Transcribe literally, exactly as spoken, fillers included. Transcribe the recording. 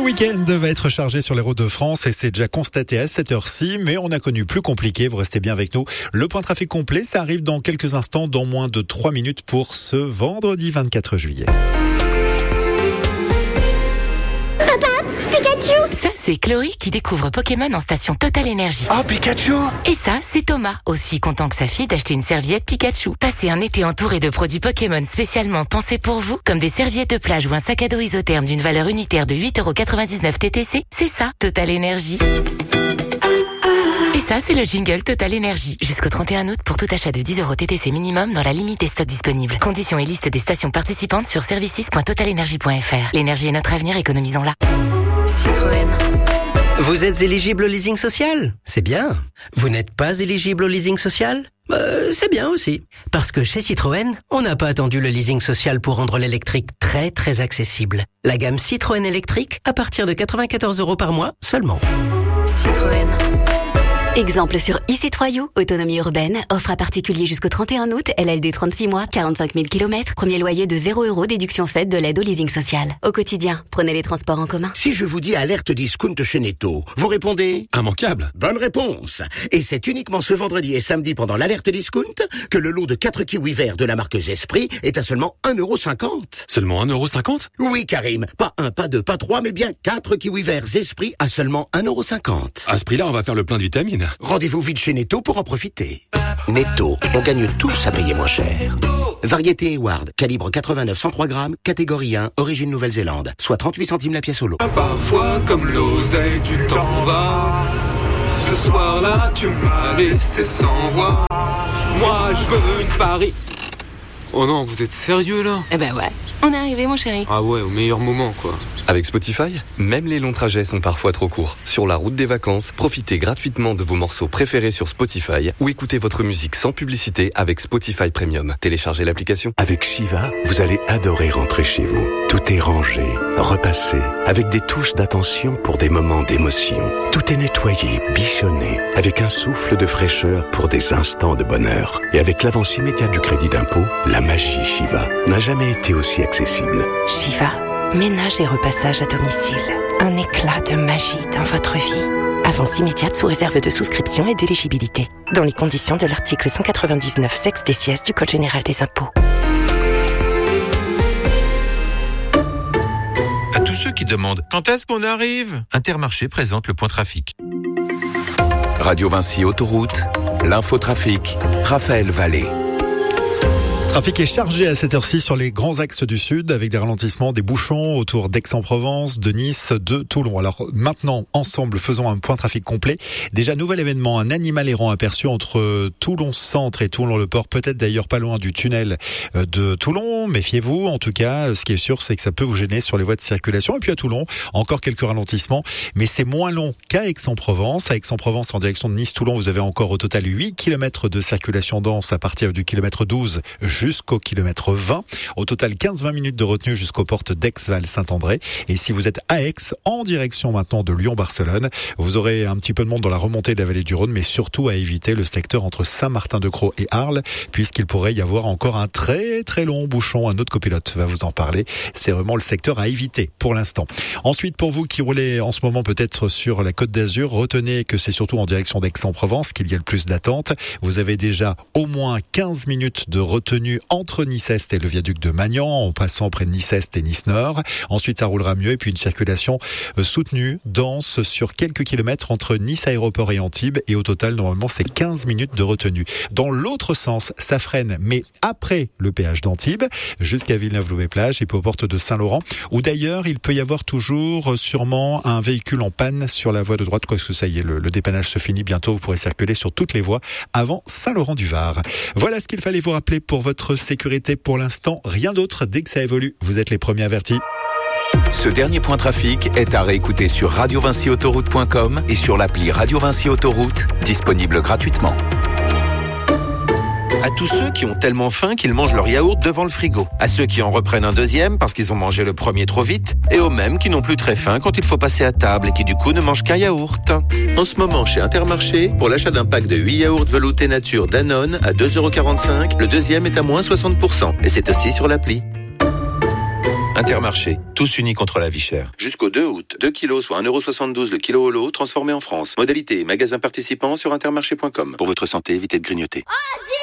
week-end va être chargé sur les routes de France et c'est déjà constaté à cette heure-ci, mais on a connu plus compliqué. Vous restez bien avec nous. Le point trafic complet, ça arrive dans quelques instants, dans moins de trois minutes pour ce vendredi vingt-quatre juillet. Ça, c'est Chloé qui découvre Pokémon en station Total Énergie. Ah, Pikachu! Et ça, c'est Thomas, aussi content que sa fille d'acheter une serviette Pikachu. Passez un été entouré de produits Pokémon spécialement pensés pour vous, comme des serviettes de plage ou un sac à dos isotherme d'une valeur unitaire de huit euros quatre-vingt-dix-neuf T T C. C'est ça, Total Énergie. Et ça, c'est le jingle Total Énergie. Jusqu'au trente et un août, pour tout achat de dix euros T T C minimum dans la limite des stocks disponibles. Conditions et liste des stations participantes sur services point total énergie point f r. L'énergie est notre avenir, économisons-la. Citroën. Vous êtes éligible au leasing social? C'est bien. Vous n'êtes pas éligible au leasing social? Euh, c'est bien aussi. Parce que chez Citroën, on n'a pas attendu le leasing social pour rendre l'électrique très très accessible. La gamme Citroën électrique à partir de quatre-vingt-quatorze euros par mois seulement. Citroën. Exemple sur e C trois U, autonomie urbaine, offre à particulier jusqu'au trente et un août, L L D trente-six mois, quarante-cinq mille kilomètres, premier loyer de zéro euros, déduction faite de l'aide au leasing social. Au quotidien, prenez les transports en commun. Si je vous dis alerte discount chez Netto, vous répondez immanquable. Bonne réponse. Et c'est uniquement ce vendredi et samedi pendant l'alerte discount que le lot de quatre kiwis verts de la marque Zespri est à seulement un euro cinquante. Seulement un euro cinquante? Oui, Karim. Pas un, pas deux, pas trois, mais bien quatre kiwis verts Zespri à seulement un euro cinquante. À ce prix-là, on va faire le plein de vitamines. Rendez-vous vite chez Netto pour en profiter. Netto, on gagne tous à payer moins cher. Variété Eward, calibre quatre-vingt-neuf cent trois grammes, catégorie un, origine Nouvelle-Zélande, soit trente-huit centimes la pièce au lot. Parfois, comme l'oseille, tu t'en vas. Ce soir-là, tu m'as laissé sans voix. Moi, je veux une Paris. Oh non, vous êtes sérieux là? Eh ben ouais, on est arrivé mon chéri. Ah ouais, au meilleur moment quoi. Avec Spotify, même les longs trajets sont parfois trop courts. Sur la route des vacances, profitez gratuitement de vos morceaux préférés sur Spotify ou écoutez votre musique sans publicité avec Spotify Premium. Téléchargez l'application. Avec Shiva, vous allez adorer rentrer chez vous. Tout est rangé, repassé, avec des touches d'attention pour des moments d'émotion. Tout est nettoyé, bichonné, avec un souffle de fraîcheur pour des instants de bonheur. Et avec l'avance immédiate du crédit d'impôt, la magie Shiva n'a jamais été aussi accessible. Shiva. Ménage et repassage à domicile. Un éclat de magie dans votre vie. Avance immédiate sous réserve de souscription et d'éligibilité. Dans les conditions de l'article cent quatre-vingt-dix-neuf sexe des sièges du Code général des impôts. À tous ceux qui demandent quand est-ce qu'on arrive, Intermarché présente le point trafic. Radio Vinci Autoroute, l'infotrafic, Raphaël Vallée. Trafic est chargé à cette heure-ci sur les grands axes du sud avec des ralentissements, des bouchons autour d'Aix-en-Provence, de Nice, de Toulon. Alors maintenant, ensemble, faisons un point trafic complet. Déjà, nouvel événement, un animal errant aperçu entre Toulon-Centre et Toulon-le-Port, peut-être d'ailleurs pas loin du tunnel de Toulon. Méfiez-vous, en tout cas, ce qui est sûr, c'est que ça peut vous gêner sur les voies de circulation. Et puis à Toulon, encore quelques ralentissements, mais c'est moins long qu'à Aix-en-Provence. À Aix-en-Provence, en direction de Nice-Toulon, vous avez encore au total huit kilomètres de circulation dense à partir du kilomètre douze jusqu'au kilomètre vingt. Au total, quinze à vingt minutes de retenue jusqu'aux portes d'Aix-Val-Saint-André. Et si vous êtes à Aix, en direction maintenant de Lyon-Barcelone, vous aurez un petit peu de monde dans la remontée de la vallée du Rhône, mais surtout à éviter le secteur entre Saint-Martin-de-Crau et Arles, puisqu'il pourrait y avoir encore un très très long bouchon. Un autre copilote va vous en parler. C'est vraiment le secteur à éviter pour l'instant. Ensuite, pour vous qui roulez en ce moment peut-être sur la Côte d'Azur, retenez que c'est surtout en direction d'Aix-en-Provence qu'il y a le plus d'attente. Vous avez déjà au moins quinze minutes de retenue entre Nice-Est et le viaduc de Magnan, en passant près de Nice-Est et Nice-Nord. Ensuite, ça roulera mieux. Et puis, une circulation soutenue, dense, sur quelques kilomètres entre Nice-Aéroport et Antibes. Et au total, normalement, c'est quinze minutes de retenue. Dans l'autre sens, ça freine, mais après le péage d'Antibes, jusqu'à Villeneuve-Loubet-Plage et puis aux portes de Saint-Laurent, où d'ailleurs, il peut y avoir toujours sûrement un véhicule en panne sur la voie de droite, parce que ça y est, le, le dépannage se finit. Bientôt, vous pourrez circuler sur toutes les voies avant Saint-Laurent-du-Var. Voilà ce qu'il fallait vous rappeler pour votre sécurité pour l'instant. Rien d'autre. Dès que ça évolue, vous êtes les premiers avertis. Ce dernier point trafic est à réécouter sur radio vinci autoroute point com et sur l'appli Radio Vinci Autoroute, disponible gratuitement. À tous ceux qui ont tellement faim qu'ils mangent leur yaourt devant le frigo. À ceux qui en reprennent un deuxième parce qu'ils ont mangé le premier trop vite. Et aux mêmes qui n'ont plus très faim quand il faut passer à table et qui du coup ne mangent qu'un yaourt. En ce moment chez Intermarché, pour l'achat d'un pack de huit yaourts veloutés nature Danone à deux euros quarante-cinq, le deuxième est à moins soixante pour cent. Et c'est aussi sur l'appli. Intermarché, tous unis contre la vie chère. Jusqu'au deux août, deux kilos, soit un euro soixante-douze le kilo au lot, transformé en France. Modalité, magasin participant sur intermarché point com. Pour votre santé, évitez de grignoter.